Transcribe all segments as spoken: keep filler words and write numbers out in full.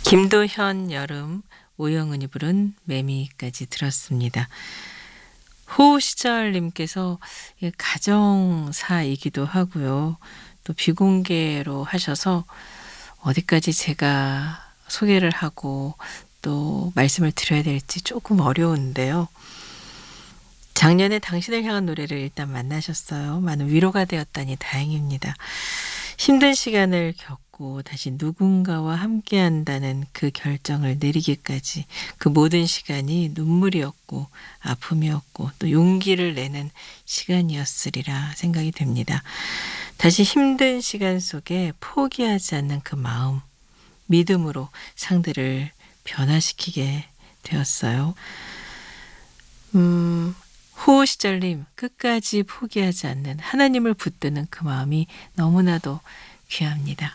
김도현 여름, 오영은이 부른 매미까지 들었습니다. 호시절님께서 가정사이기도 하고요. 또 비공개로 하셔서 어디까지 제가 소개를 하고 또 말씀을 드려야 될지 조금 어려운데요. 작년에 당신을 향한 노래를 일단 만나셨어요. 많은 위로가 되었다니 다행입니다. 힘든 시간을 겪고 다시 누군가와 함께한다는 그 결정을 내리기까지 그 모든 시간이 눈물이었고 아픔이었고 또 용기를 내는 시간이었으리라 생각이 됩니다. 다시 힘든 시간 속에 포기하지 않는 그 마음, 믿음으로 상대를 변화시키게 되었어요. 음... 호시절님, 끝까지 포기하지 않는 하나님을 붙드는 그 마음이 너무나도 귀합니다.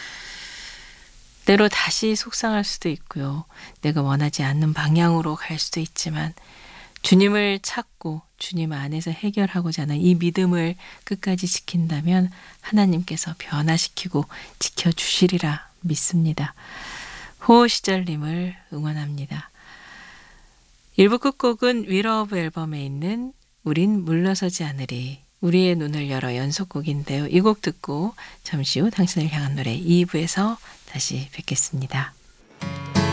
때로 다시 속상할 수도 있고요. 내가 원하지 않는 방향으로 갈 수도 있지만 주님을 찾고 주님 안에서 해결하고자 하는 이 믿음을 끝까지 지킨다면 하나님께서 변화시키고 지켜주시리라 믿습니다. 호시절님을 응원합니다. 일 부 끝곡은 위러브 앨범에 있는 우린 물러서지 않으리, 우리의 눈을 열어 연속곡인데요. 이 곡 듣고 잠시 후 당신을 향한 노래 이 부에서 다시 뵙겠습니다.